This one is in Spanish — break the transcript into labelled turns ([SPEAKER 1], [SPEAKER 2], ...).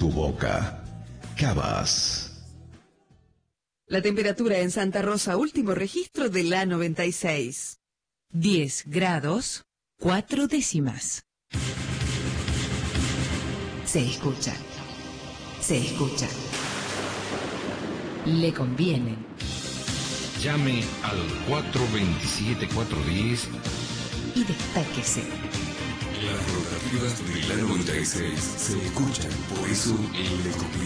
[SPEAKER 1] tu boca. Cabas.
[SPEAKER 2] La temperatura en Santa Rosa, último registro de la 96.
[SPEAKER 3] 10 grados, 4 décimas.
[SPEAKER 4] Se escucha. Se escucha.
[SPEAKER 3] Le conviene.
[SPEAKER 5] Llame al 427-410
[SPEAKER 3] y destáquese.
[SPEAKER 6] Las rotativas de la 96 se escuchan, por eso le conviene.